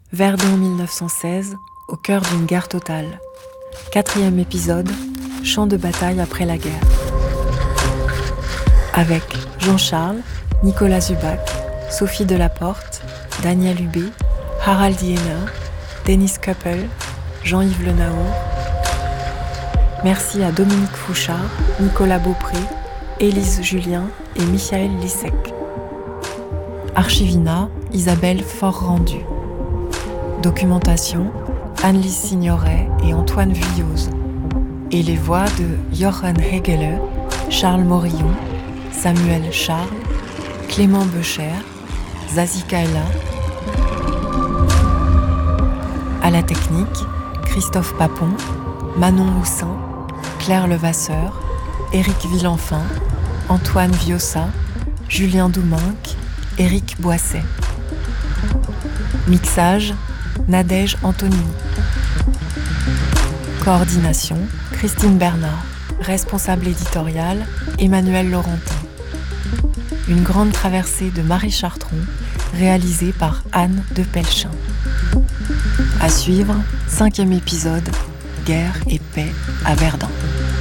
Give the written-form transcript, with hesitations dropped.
Verdun 1916, au cœur d'une guerre totale. 4e épisode, champ de bataille après la guerre. Avec Jean-Charles, Nicolas Zubac, Sophie Delaporte, Daniel Hubé, Harald Diener, Dennis Köppel, Jean-Yves Le Naour. Merci à Dominique Fouchard, Nicolas Beaupré, Élise Julien et Michael Lissec. Archivina, Isabelle Fort-Rendu. Documentation, Anne-Lise Signoret et Antoine Vuillauze. Et les voix de Jochen Hegele, Charles Morillon, Samuel Charles, Clément Becher, Zazie Kaila. À la technique, Christophe Papon, Manon Houssin, Claire Levasseur, Éric Villenfin, Antoine Viossa, Julien Douminc, Éric Boisset. Mixage, Nadège Antonini. Coordination, Christine Bernard. Responsable éditorial, Emmanuel Laurentin. Une grande traversée de Marie Chartron, réalisée par Anne de Pelchin. À suivre, 5e épisode, Guerre et paix à Verdun.